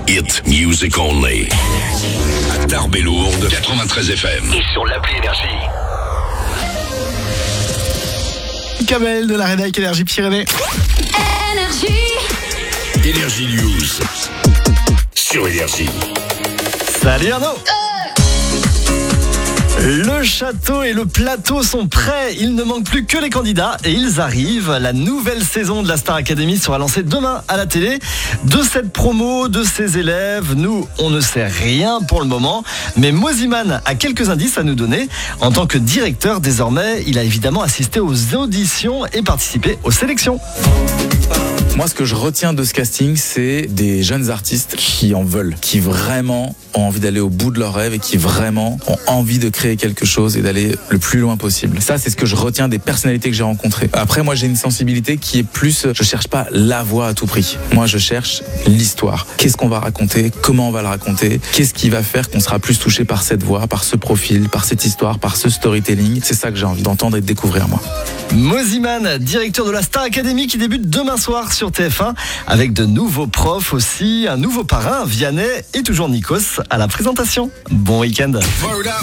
Hit music only. À Tarbes-Lourdes, 93 FM. Et sur l'appli Énergie. Kamel de la Rédac Énergie Pyrénées. Énergie News. Sur Énergie. Salut Arnaud. Le château et le plateau sont prêts. Il ne manque plus que les candidats et ils arrivent. La nouvelle saison de la Star Academy sera lancée demain à la télé. De cette promo, de ses élèves, nous, on ne sait rien pour le moment. Mais Moziman a quelques indices à nous donner. En tant que directeur, désormais, il a évidemment assisté aux auditions et participé aux sélections. Moi, ce que je retiens de ce casting, c'est des jeunes artistes qui en veulent, qui vraiment ont envie d'aller au bout de leurs rêves et qui vraiment ont envie de créer quelque chose et d'aller le plus loin possible. Ça, c'est ce que je retiens des personnalités que j'ai rencontrées. Après, moi, j'ai une sensibilité qui est plus, je cherche pas la voix à tout prix. Moi, je cherche l'histoire. Qu'est-ce qu'on va raconter? Comment on va le raconter? Qu'est-ce qui va faire qu'on sera plus touché par cette voix, par ce profil, par cette histoire, par ce storytelling? C'est ça que j'ai envie d'entendre et de découvrir, moi. Moziman, directeur de la Star Academy qui débute demain soir sur TF1 avec de nouveaux profs aussi, un nouveau parrain, Vianney et toujours Nikos à la présentation. Bon week-end.